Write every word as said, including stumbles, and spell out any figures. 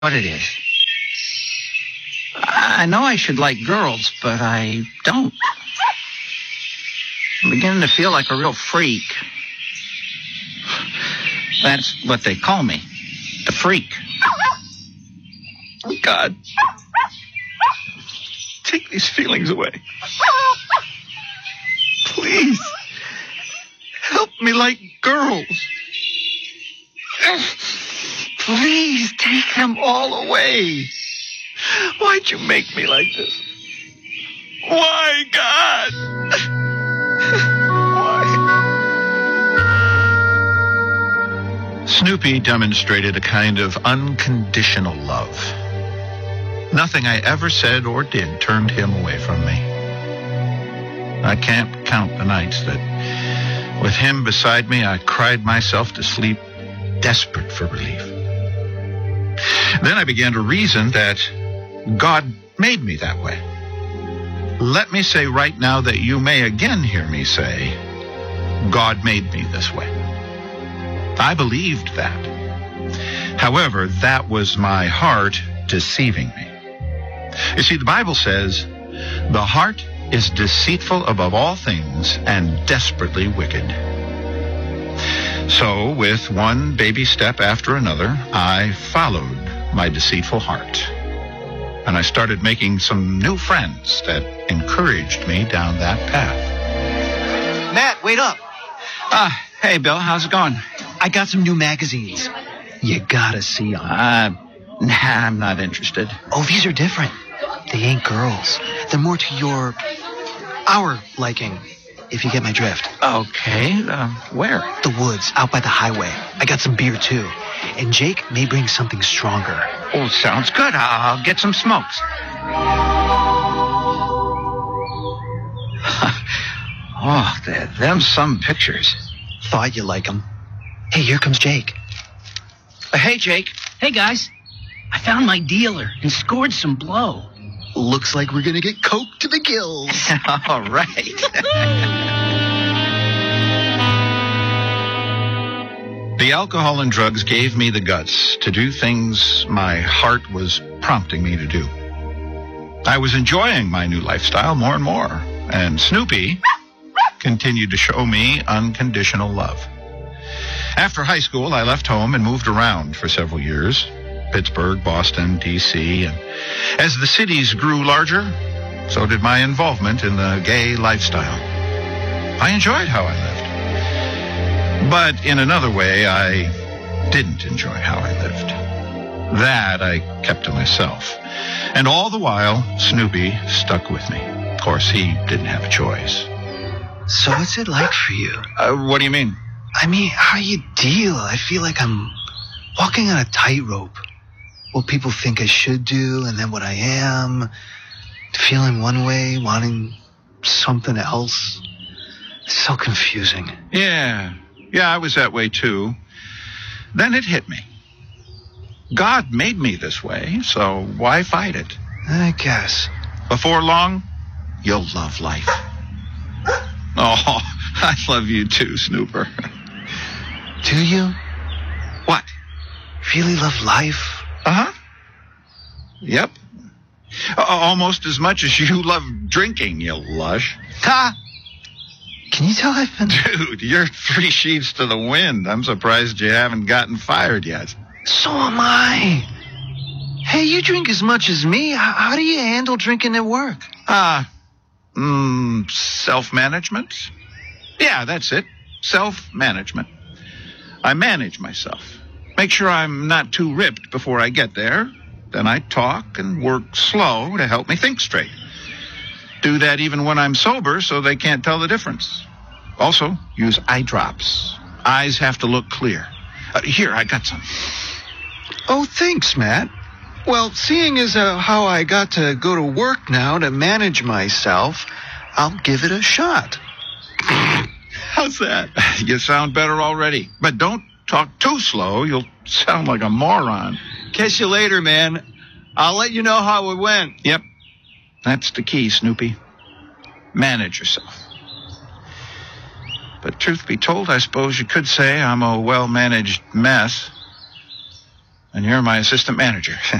what it is. I know I should like girls, but I don't. I'm beginning to feel like a real freak. That's what they call me, the freak. God, take these feelings away. Please, help me like girls. Please take them all away. Why'd you make me like this? Why, God? Why? Snoopy demonstrated a kind of unconditional love. Nothing I ever said or did turned him away from me. I can't count the nights that, with him beside me, I cried myself to sleep, desperate for relief. Then I began to reason that God made me that way. Let me say right now that you may again hear me say, God made me this way. I believed that. However, that was my heart deceiving me. You see, the Bible says, the heart is deceitful above all things and desperately wicked. So, with one baby step after another, I followed my deceitful heart. And I started making some new friends that encouraged me down that path. Matt, wait up. Uh, hey, Bill, how's it going? I got some new magazines. You gotta see them. Uh, nah, I'm not interested. Oh, these are different. They ain't girls. They're more to your, our liking, if you get my drift. Okay, uh, where? The woods, out by the highway. I got some beer, too. And Jake may bring something stronger. Oh, sounds good. I'll, I'll get some smokes. Oh, they're, them some pictures. Thought you like them. Hey, here comes Jake. Uh, hey, Jake. Hey, guys. I found my dealer and scored some blow. Looks like we're gonna get coked to the gills. All right. The alcohol and drugs gave me the guts to do things my heart was prompting me to do. I was enjoying my new lifestyle more and more, and Snoopy continued to show me unconditional love. After high school, I left home and moved around for several years. Pittsburgh, Boston, D C, and as the cities grew larger, so did my involvement in the gay lifestyle. I enjoyed how I lived. But in another way, I didn't enjoy how I lived. That I kept to myself. And all the while, Snoopy stuck with me. Of course, he didn't have a choice. So what's it like for you? Uh, what do you mean? I mean, how you deal? I feel like I'm walking on a tightrope. What people think I should do, and then what I am. Feeling one way, wanting something else. It's so confusing. Yeah. Yeah, I was that way too. Then it hit me. God made me this way, so why fight it? I guess. Before long, you'll love life. Oh, I love you too, Snooper. Do you? What? Really love life? Uh-huh. Yep. Uh, almost as much as you love drinking, you lush. Ha! Can you tell I've been... Dude, you're three sheets to the wind. I'm surprised you haven't gotten fired yet. So am I. Hey, you drink as much as me. How, how do you handle drinking at work? Ah, uh, mm, self-management? Yeah, that's it. Self-management. I manage myself. Make sure I'm not too ripped before I get there. Then I talk and work slow to help me think straight. Do that even when I'm sober so they can't tell the difference. Also, use eye drops. Eyes have to look clear. Uh, here, I got some. Oh, thanks, Matt. Well, seeing as uh, how I got to go to work now to manage myself, I'll give it a shot. How's that? You sound better already. But don't talk too slow. You'll sound like a moron. Catch you later, man. I'll let you know how it went. Yep. That's the key, Snoopy. Manage yourself. But truth be told, I suppose you could say I'm a well-managed mess. And you're my assistant manager.